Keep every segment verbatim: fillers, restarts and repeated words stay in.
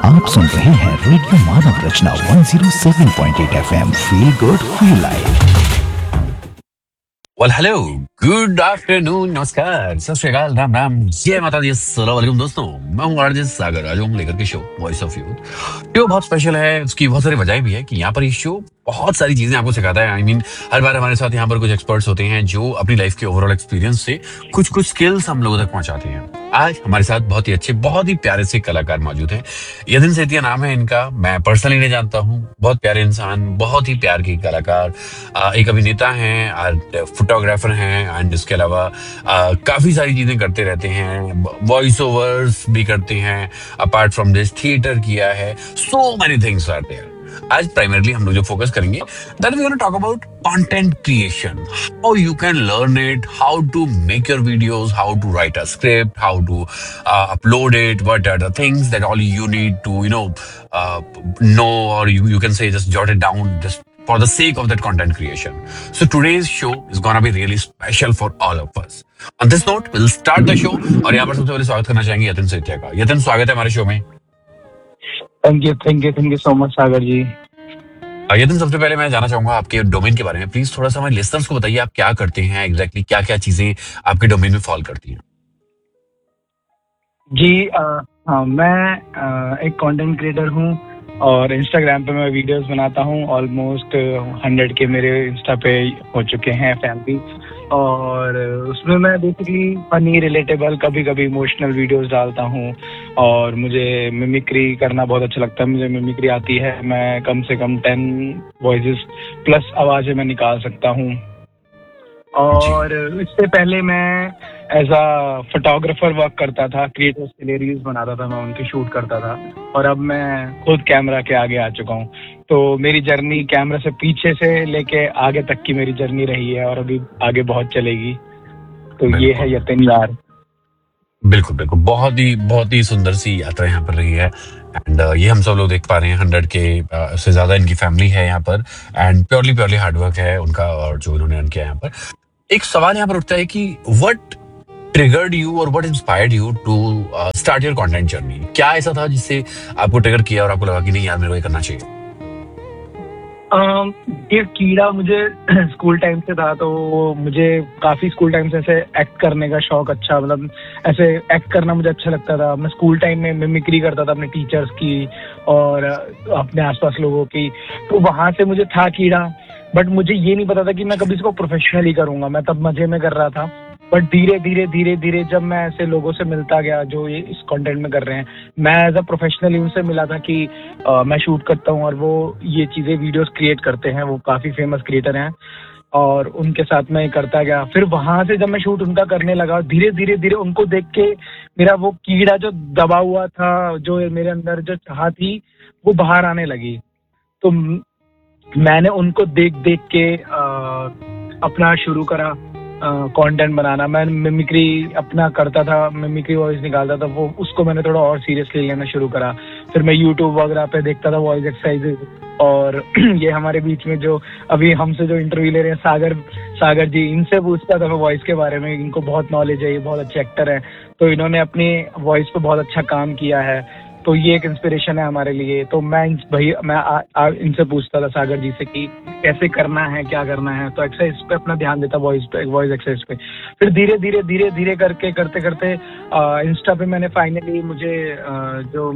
आप सुन रहे हैं रेडियो मानव रचना one zero seven point eight FM. Feel good feel live. Well hello, good afternoon, नमस्कार, सत श्री अकाल, राम राम, जय माता दी, अस्सलाम वालेकुम दोस्तों। मैं हूँ आरजे सागर। आज हम लेकर के show voice of youth. Show बहुत स्पेशल है, उसकी बहुत सारी वजह भी है कि यहाँ पर ये शो बहुत सारी चीजें आपको सिखाता है। आई I मीन mean, हर बार हमारे साथ यहाँ पर कुछ एक्सपर्ट्स होते हैं जो अपनी लाइफ के ओवरऑल एक्सपीरियंस से कुछ कुछ स्किल्स हम लोगों तक पहुंचाते हैं। आज हमारे साथ बहुत ही अच्छे, बहुत ही प्यारे से कलाकार मौजूद हैं। यतिन सेतिया नाम है इनका। मैं पर्सनली नहीं जानता हूँ। बहुत प्यारे इंसान, बहुत ही प्यार के कलाकार, आ, एक अभिनेता हैं, फोटोग्राफर हैं, एंड इसके अलावा आ, काफी सारी चीजें करते रहते हैं। वॉइस ओवर्स भी करते हैं। अपार्ट फ्रॉम दिस थिएटर किया है। So many things are there. आज प्राइमरली हम लोग जो फोकस करेंगे, that we gonna talk about content creation, how you can learn it, how to make your videos, how to right a script, how to upload it, what are the things that all you need to you know no, और you you can say just jot it down just for the sake of that content creation. So today's show is gonna be really special for all of us. On this note, we'll start the show. और यहाँ पर सबसे पहले स्वागत करना चाहेंगे यतिन सेतिया का। यतिन, स्वागत है हमारे शो में। Thank you thank you thank you so much सागर जी। यतिन, सबसे पहले मैं जानना चाहूंगा आपके डोमेन के बारे में। प्लीज थोड़ा सा हमारे लिसनर्स को बताइए, आप क्या करते हैं एग्जैक्टली, क्या क्या चीजें आपके डोमेन में फॉल करती हैं। जी आ, आ, मैं आ, एक कंटेंट क्रिएटर हूँ और इंस्टाग्राम पे मैं वीडियोस बनाता हूँ। ऑलमोस्ट हंड्रेड के मेरे इंस्टा पे हो चुके हैं फैमिली, और उसमें मैं बेसिकली फनी, रिलेटेबल, कभी कभी इमोशनल वीडियोस डालता हूँ। और मुझे मिमिक्री करना बहुत अच्छा लगता है। मुझे मिमिक्री आती है। मैं कम से कम टेन वॉइसेस प्लस आवाजें मैं निकाल सकता हूँ। और इससे पहले मैं एज अ फोटोग्राफर वर्क करता था। क्रिएटर्स के लिए रील्स बनाता था, मैं उनकी शूट करता था। और अब मैं खुद कैमरा के आगे आ चुका हूँ। तो मेरी जर्नी कैमरा से पीछे से लेके आगे तक की मेरी जर्नी रही है, और अभी आगे बहुत चलेगी। तो ये है यतिन यार। बिल्कुल बिल्कुल, बहुत ही बहुत ही सुंदर सी यात्रा यहाँ पर रही है। एंड uh, ये हम सब लोग देख पा रहे हैं। हंड्रेड के uh, से ज्यादा इनकी फैमिली है यहाँ पर, एंड प्योरली प्योरली हार्डवर्क है उनका, और जो इन्होंने रन किया यहाँ पर। एक सवाल यहाँ पर उठता है कि व्हाट ट्रिगर्ड यू और what inspired you to start your content journey. क्या ऐसा था जिससे आपको ट्रिगर किया और आपको लगा कि नहीं यार, मेरे को ये करना चाहिए? Um, ये कीड़ा मुझे स्कूल टाइम से था। तो मुझे काफी स्कूल टाइम से ऐसे एक्ट करने का शौक, अच्छा मतलब ऐसे एक्ट करना मुझे अच्छा लगता था। मैं स्कूल टाइम में मिमिक्री करता था अपने टीचर्स की और अपने आसपास लोगों की। तो वहां से मुझे था कीड़ा, बट मुझे ये नहीं पता था कि मैं कभी इसको प्रोफेशनली करूंगा। मैं तब मजे में कर रहा था। बट धीरे धीरे धीरे धीरे जब मैं ऐसे लोगों से मिलता गया जो ये इस कंटेंट में कर रहे हैं, मैं एज अ प्रोफेशनली उनसे मिला था कि आ, मैं शूट करता हूँ और वो ये चीजें वीडियोस क्रिएट करते हैं। वो काफी फेमस क्रिएटर हैं और उनके साथ मैं करता गया। फिर वहां से जब मैं शूट उनका करने लगा, धीरे धीरे धीरे उनको देख के मेरा वो कीड़ा जो दबा हुआ था, जो मेरे अंदर जो चाह थी, वो बाहर आने लगी। तो मैंने उनको देख देख के आ, अपना शुरू करा कंटेंट uh, बनाना। मैं मिमिक्री अपना करता था, मिमिक्री वॉइस निकालता था। वो उसको मैंने थोड़ा और सीरियसली लेना शुरू करा। फिर मैं यूट्यूब वगैरह पे देखता था वॉइस एक्सरसाइजेज। और ये हमारे बीच में जो अभी हमसे जो इंटरव्यू ले रहे हैं सागर सागर जी, इनसे पूछता था मैं वॉइस के बारे में। इनको बहुत नॉलेज है, ये बहुत अच्छे एक्टर हैं। तो इन्होंने अपनी वॉइस पे बहुत अच्छा काम किया है। तो ये एक इंस्पिरेशन है हमारे लिए। तो मैं भाई मैं आ, आ, इनसे पूछता था सागर जी से कि कैसे करना है, क्या करना है। तो एक्सरसाइज पे अपना ध्यान देता, वॉइस पे, वॉइस एक्सरसाइज पे। फिर धीरे धीरे धीरे धीरे करके करते करते इंस्टा पे मैंने फाइनली मुझे आ, जो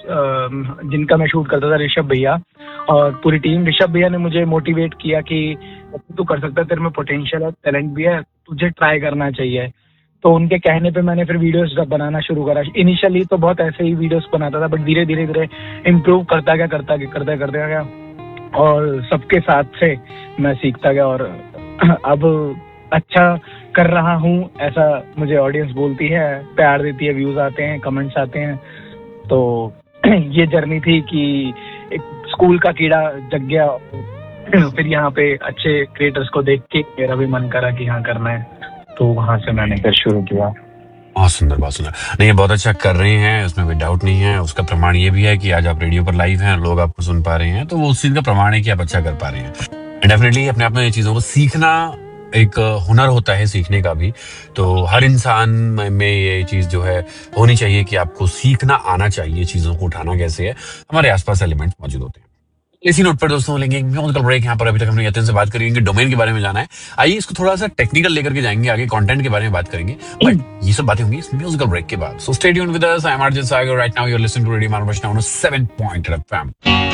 आ, जिनका मैं शूट करता था, ऋषभ भैया और पूरी टीम, ऋषभ भैया ने मुझे मोटिवेट किया कि तू कर सकता है, तेरे में पोटेंशियल है, टैलेंट भी है, तुझे ट्राई करना चाहिए। तो उनके कहने पे मैंने फिर वीडियोस बनाना शुरू करा। इनिशियली तो बहुत ऐसे ही वीडियोस बनाता था, बट धीरे धीरे धीरे इम्प्रूव करता गया करता गया करता करता गया और सबके साथ से मैं सीखता गया। और अब अच्छा कर रहा हूँ, ऐसा मुझे ऑडियंस बोलती है, प्यार देती है, व्यूज आते हैं, कमेंट्स आते हैं। तो ये जर्नी थी कि एक स्कूल का कीड़ा जग गया। फिर यहाँ पे अच्छे क्रिएटर्स को देख के मेरा भी मन करा कि हाँ करना है। तो वहां से मैंने फिर शुरू किया। बहुत सुंदर, बहुत सुंदर। नहीं, ये बहुत अच्छा कर रहे हैं, उसमें कोई डाउट नहीं है। उसका प्रमाण ये भी है कि आज आप रेडियो पर लाइव हैं, लोग आपको सुन पा रहे हैं, तो वो उस चीज का प्रमाण है कि आप अच्छा कर पा रहे हैं। डेफिनेटली अपने आप में ये चीजों को सीखना एक हुनर होता है सीखने का भी। तो हर इंसान में में ये चीज जो है होनी चाहिए कि आपको सीखना आना चाहिए, चीजों को उठाना कैसे है। हमारे आसपास एलिमेंट मौजूद होते हैं। इसी नोट पर दोस्तों लेंगे एक म्यूजिकल ब्रेक। यहाँ पर अभी तक हमने यतिन से बात करी, इनके डोमेन के बारे में जाना है। आइए इसको थोड़ा सा टेक्निकल लेकर के जाएंगे, आगे कंटेंट के बारे में बात करेंगे, बट ये सब बातें होंगी इस म्यूजिकल ब्रेक के बाद। So stay tuned with us, I am RJ Sagar, right now you are listening to radio Manav seven point F M.